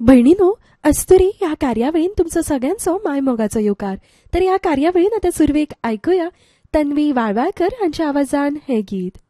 भयणीनो, अस्तुरी ह्या कार्यावळीन तुमचो सगळ्यांचो मायमोगाचो येवकार. तर ह्या कार्यावळीन आतां सुरवेक आयकुया तन्वी वाळवाळकर हांच्या आवाजान हें गीत.